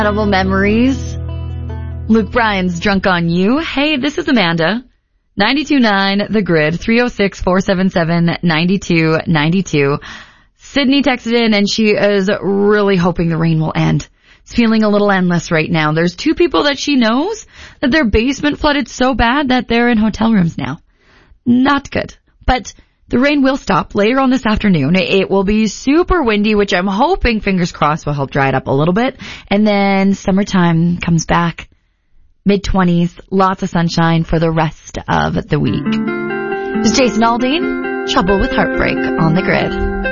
Incredible memories. Luke Bryan's Drunk on You. Hey, this is Amanda. 92.9 The Grid, 306-477-9292. Sydney texted in and she is really hoping the rain will end. It's feeling a little endless right now. There's 2 people that she knows that their basement flooded so bad that they're in hotel rooms now. Not good. But the rain will stop later on this afternoon. It will be super windy, which I'm hoping, fingers crossed, will help dry it up a little bit. And then summertime comes back. Mid-20s, lots of sunshine for the rest of the week. This is Jason Aldean, Trouble with Heartbreak on The Grid.